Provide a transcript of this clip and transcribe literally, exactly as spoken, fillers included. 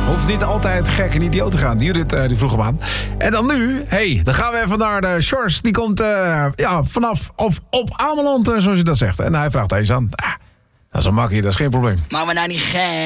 Hoeft niet altijd gek en idioot te gaan. Judith uh, die vroeg hem aan. En dan nu, hey, dan gaan we even naar de Sjors. Die komt uh, ja, vanaf of op Ameland, uh, zoals je dat zegt. En hij vraagt eens aan. Ah, dat is een makkie, dat is geen probleem. Maar we nou niet gek.